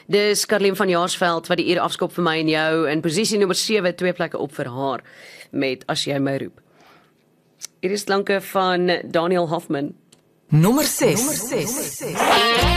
Dis Karlien van Jaarsveld wat die eer afskop vir my en jou in posisie nommer 7, 2 plekke op vir haar met As jy my roep. Hier is klanke van Daniel Hoffman. Nommer 6.